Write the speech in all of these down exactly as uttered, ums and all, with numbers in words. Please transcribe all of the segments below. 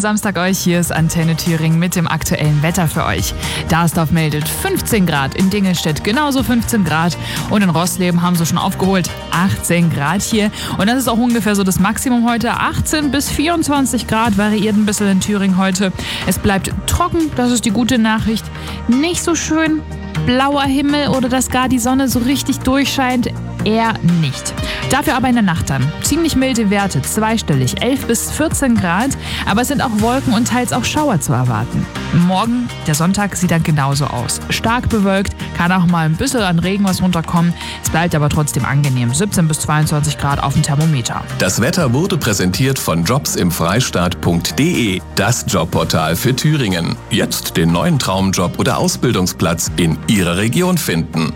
Samstag euch. Hier ist Antenne Thüringen mit dem aktuellen Wetter für euch. Darsdorf meldet fünfzehn Grad, in Dingelstedt genauso fünfzehn Grad und in Rossleben haben sie schon aufgeholt achtzehn Grad hier. Und das ist auch ungefähr so das Maximum heute. achtzehn bis vierundzwanzig Grad, variiert ein bisschen in Thüringen heute. Es bleibt trocken, das ist die gute Nachricht. Nicht so schön blauer Himmel oder dass gar die Sonne so richtig durchscheint, eher nicht. Dafür aber in der Nacht dann ziemlich milde Werte, zweistellig, elf bis vierzehn Grad, aber es sind auch Wolken und teils auch Schauer zu erwarten. Morgen, der Sonntag, sieht dann genauso aus. Stark bewölkt, kann auch mal ein bisschen an Regen was runterkommen. Es bleibt aber trotzdem angenehm, siebzehn bis zweiundzwanzig Grad auf dem Thermometer. Das Wetter wurde präsentiert von jobs im freistaat punkt de, das Jobportal für Thüringen. Jetzt den neuen Traumjob oder Ausbildungsplatz in Ihrer Region finden.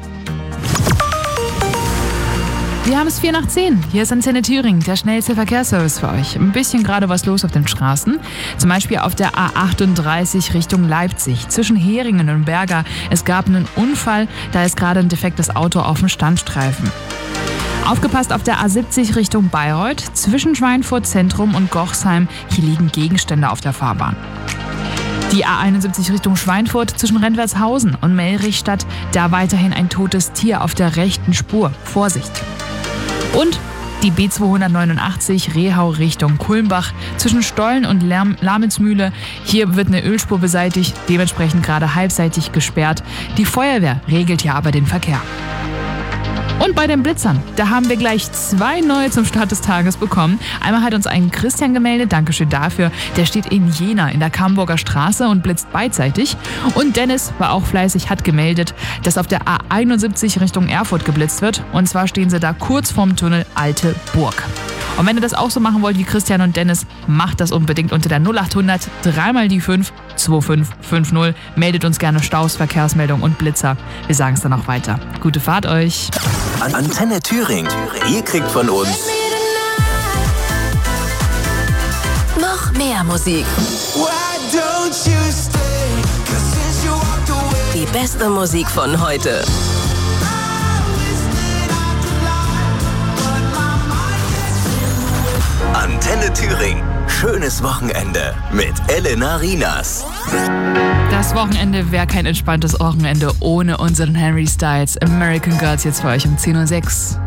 Wir haben es vier nach zehn. Hier ist Antenne Thüringen, der schnellste Verkehrsservice für euch. Ein bisschen gerade was los auf den Straßen. Zum Beispiel auf der A achtunddreißig Richtung Leipzig, zwischen Heringen und Berger. Es gab einen Unfall, da ist gerade ein defektes Auto auf dem Standstreifen. Aufgepasst auf der A siebzig Richtung Bayreuth, zwischen Schweinfurt Zentrum und Gochsheim. Hier liegen Gegenstände auf der Fahrbahn. Die A einundsiebzig Richtung Schweinfurt zwischen Rentwershausen und Melrichstadt, da weiterhin ein totes Tier auf der rechten Spur. Vorsicht! Und die B zweihundertneunundachtzig Rehau Richtung Kulmbach zwischen Stollen und Lamelsmühle. Hier wird eine Ölspur beseitigt, dementsprechend gerade halbseitig gesperrt. Die Feuerwehr regelt hier aber den Verkehr. Und bei den Blitzern, da haben wir gleich zwei neue zum Start des Tages bekommen. Einmal hat uns ein Christian gemeldet, Dankeschön dafür. Der steht in Jena in der Camburger Straße und blitzt beidseitig. Und Dennis war auch fleißig, hat gemeldet, dass auf der A einundsiebzig Richtung Erfurt geblitzt wird. Und zwar stehen sie da kurz vorm Tunnel Alte Burg. Und wenn ihr das auch so machen wollt wie Christian und Dennis, macht das unbedingt unter der null achthundert dreimal die fünf zwei fünf fünf null. Meldet uns gerne Staus, Verkehrsmeldung und Blitzer. Wir sagen es dann auch weiter. Gute Fahrt euch. Antenne Thüringen. Ihr kriegt von uns noch mehr Musik. Die beste Musik von heute. Antenne Thüringen. Schönes Wochenende mit Elena Rinas. Das Wochenende wäre kein entspanntes Wochenende ohne unseren Harry Styles. American Girls jetzt für euch um zehn Uhr sechs.